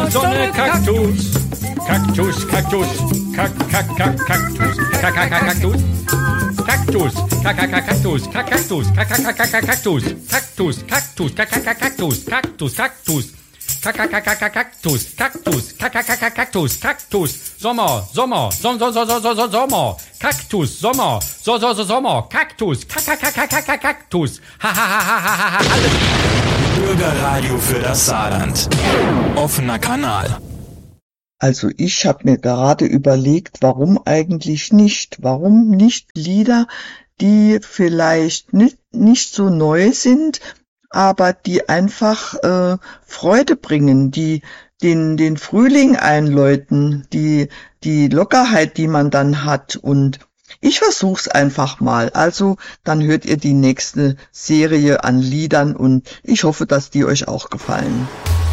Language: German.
Sommer, Sonne, Kaktus. Kaktus, Kaktus, Kaktus, Kaktus. Kaktus, Kaktus, Kaktus, Kaktus, Kaktus, Kaktus, Kaktus, Kaktus, Kaktus, Kaktus. Kaktus, Kaktus, Kaktus, Kaktus, Sommer, Sommer, Sommer, Kaktus, Sommer, Sommer, Kaktus, Kaktus, Bürgerradio für das Saarland. Offener Kanal. Also ich habe mir gerade überlegt, warum eigentlich nicht? Warum nicht Lieder, die vielleicht nicht so neu sind, aber die einfach Freude bringen, die den Frühling einläuten, die Lockerheit, die man dann hat. Und ich versuch's einfach mal. Also dann hört ihr die nächste Serie an Liedern und ich hoffe, dass die euch auch gefallen.